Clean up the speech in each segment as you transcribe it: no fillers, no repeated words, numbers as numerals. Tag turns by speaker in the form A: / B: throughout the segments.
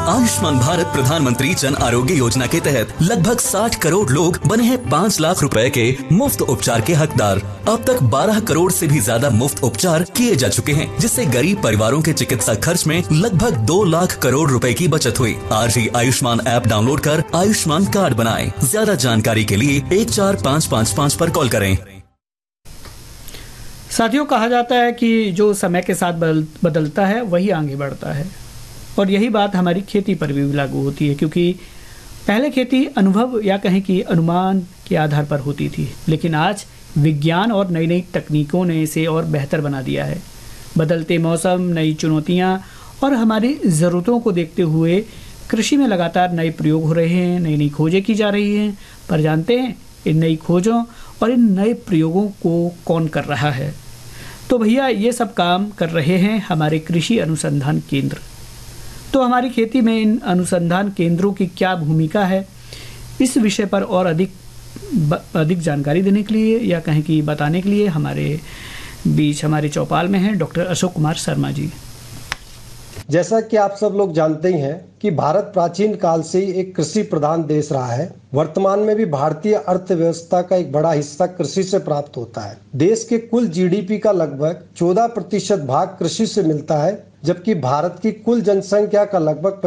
A: आयुष्मान भारत प्रधानमंत्री जन आरोग्य योजना के तहत लगभग 60 करोड़ लोग बने हैं 5 लाख रुपए के मुफ्त उपचार के हकदार। अब तक 12 करोड़ से भी ज्यादा मुफ्त उपचार किए जा चुके हैं, जिससे गरीब परिवारों के चिकित्सा खर्च में लगभग 2 लाख करोड़ रुपए की बचत हुई। आज ही आयुष्मान ऐप डाउनलोड कर आयुष्मान कार्ड बनाएं। ज्यादा जानकारी के लिए 14555 पर कॉल करें।
B: साथियों, कहा जाता है कि जो समय के साथ बदलता है वही आगे बढ़ता है, और यही बात हमारी खेती पर भी लागू होती है, क्योंकि पहले खेती अनुभव या कहें कि अनुमान के आधार पर होती थी, लेकिन आज विज्ञान और नई नई तकनीकों ने इसे और बेहतर बना दिया है। बदलते मौसम, नई चुनौतियां और हमारी ज़रूरतों को देखते हुए कृषि में लगातार नए प्रयोग हो रहे हैं, नई नई खोजें की जा रही हैं। पर जानते हैं इन नई खोजों और इन नए प्रयोगों को कौन कर रहा है? तो भैया, ये सब काम कर रहे हैं हमारे कृषि अनुसंधान केंद्र। तो हमारी खेती में इन अनुसंधान केंद्रों की क्या भूमिका है, इस विषय पर और अधिक जानकारी देने के लिए या कहें कि बताने के लिए हमारे बीच हमारे चौपाल में हैं डॉक्टर अशोक कुमार शर्मा जी।
C: जैसा कि आप सब लोग जानते ही हैं कि भारत प्राचीन काल से ही एक कृषि प्रधान देश रहा है। वर्तमान में भी भारतीय अर्थव्यवस्था का एक बड़ा हिस्सा कृषि से प्राप्त होता है। देश के कुल जीडीपी का लगभग 14% भाग कृषि से मिलता है, जबकि भारत की कुल जनसंख्या का लगभग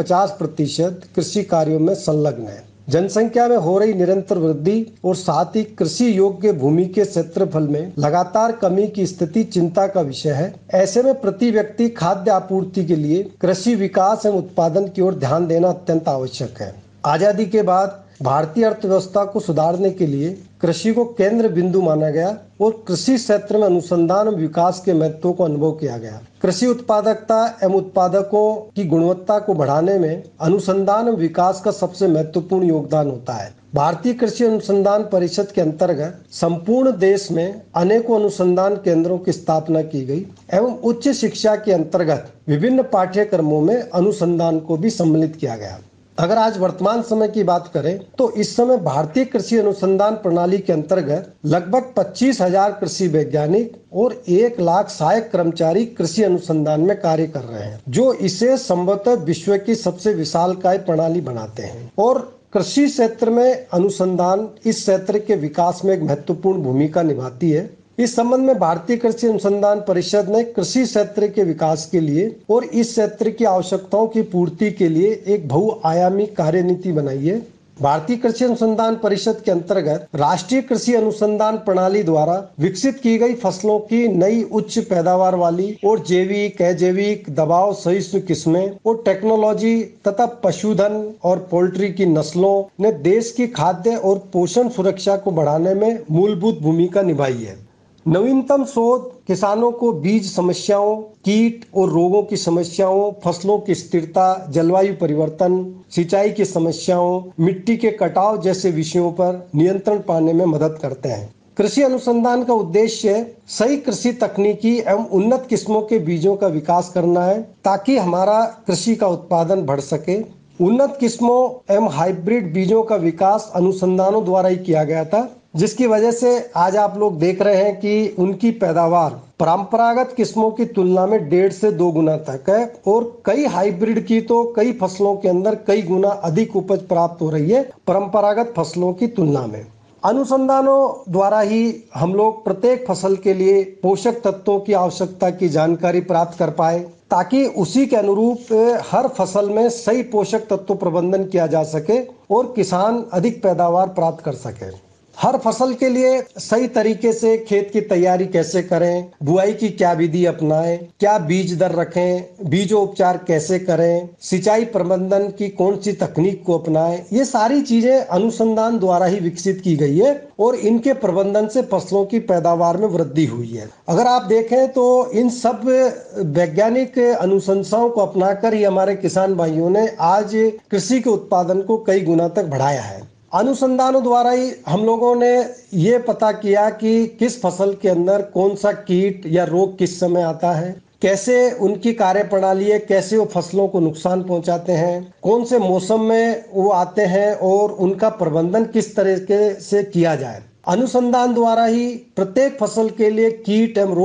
C: 50% कृषि कार्यों में संलग्न है। जनसंख्या में हो रही निरंतर वृद्धि और साथ ही कृषि योग्य भूमि के क्षेत्रफल में लगातार कमी की स्थिति चिंता का विषय है। ऐसे में प्रति व्यक्ति खाद्य आपूर्ति के लिए कृषि विकास एवं उत्पादन की ओर ध्यान देना अत्यंत आवश्यक है। आजादी के बाद भारतीय अर्थव्यवस्था को सुधारने के लिए कृषि को केंद्र बिंदु माना गया और कृषि क्षेत्र में अनुसंधान और विकास के महत्व को अनुभव किया गया। कृषि उत्पादकता एवं उत्पादकों की गुणवत्ता को बढ़ाने में अनुसंधान और विकास का सबसे महत्वपूर्ण योगदान होता है। भारतीय कृषि अनुसंधान परिषद के अंतर्गत संपूर्ण देश में अनेकों अनुसंधान केंद्रों की स्थापना की गई एवं उच्च शिक्षा के अंतर्गत विभिन्न पाठ्यक्रमों में अनुसंधान को भी सम्मिलित किया गया। अगर आज वर्तमान समय की बात करें तो इस समय भारतीय कृषि अनुसंधान प्रणाली के अंतर्गत लगभग 25,000 कृषि वैज्ञानिक और 1 लाख सहायक कर्मचारी कृषि अनुसंधान में कार्य कर रहे हैं, जो इसे संभवतः विश्व की सबसे विशालकाय प्रणाली बनाते हैं। और कृषि क्षेत्र में अनुसंधान इस क्षेत्र के विकास में एक महत्वपूर्ण भूमिका निभाती है। इस संबंध में भारतीय कृषि अनुसंधान परिषद ने कृषि क्षेत्र के विकास के लिए और इस क्षेत्र की आवश्यकताओं की पूर्ति के लिए एक बहुआयामी कार्यनीति बनाई है। भारतीय कृषि अनुसंधान परिषद के अंतर्गत राष्ट्रीय कृषि अनुसंधान प्रणाली द्वारा विकसित की गई फसलों की नई उच्च पैदावार वाली और जैविक, अजैविक, दबाव सहिष्णु किस्में और टेक्नोलॉजी तथा पशुधन और पोल्ट्री की नस्लों ने देश की खाद्य और पोषण सुरक्षा को बढ़ाने में मूलभूत भूमिका निभाई है। नवीनतम शोध किसानों को बीज समस्याओं, कीट और रोगों की समस्याओं, फसलों की स्थिरता, जलवायु परिवर्तन, सिंचाई की समस्याओं, मिट्टी के कटाव जैसे विषयों पर नियंत्रण पाने में मदद करते हैं। कृषि अनुसंधान का उद्देश्य सही कृषि तकनीकी एवं उन्नत किस्मों के बीजों का विकास करना है, ताकि हमारा कृषि का उत्पादन बढ़ सके। उन्नत किस्मों एवं हाइब्रिड बीजों का विकास अनुसंधानों द्वारा ही किया गया था, जिसकी वजह से आज आप लोग देख रहे हैं कि उनकी पैदावार परंपरागत किस्मों की तुलना में 1.5 से 2 गुना तक है और कई हाइब्रिड की तो कई फसलों के अंदर कई गुना अधिक उपज प्राप्त हो रही है परंपरागत फसलों की तुलना में। अनुसंधानों द्वारा ही हम लोग प्रत्येक फसल के लिए पोषक तत्वों की आवश्यकता की जानकारी प्राप्त कर पाए, ताकि उसी के अनुरूप हर फसल में सही पोषक तत्व प्रबंधन किया जा सके और किसान अधिक पैदावार प्राप्त कर सके। हर फसल के लिए सही तरीके से खेत की तैयारी कैसे करें, बुआई की क्या विधि अपनाएं, क्या बीज दर रखें, बीजोपचार कैसे करें, सिंचाई प्रबंधन की कौन सी तकनीक को अपनाएं, ये सारी चीजें अनुसंधान द्वारा ही विकसित की गई है और इनके प्रबंधन से फसलों की पैदावार में वृद्धि हुई है। अगर आप देखें तो इन सब वैज्ञानिक अनुशंसाओं को अपनाकर ही हमारे किसान भाइयों ने आज कृषि के उत्पादन को कई गुना तक बढ़ाया है। अनुसंधानों द्वारा ही हम लोगों ने ये पता किया कि किस फसल के अंदर कौन सा कीट या रोग किस समय आता है, कैसे उनकी कार्यप्रणाली है, कैसे वो फसलों को नुकसान पहुंचाते हैं, कौन से मौसम में वो आते हैं और उनका प्रबंधन किस तरीके से किया जाए। अनुसंधान द्वारा ही प्रत्येक फसल के लिए कीट एवं रोग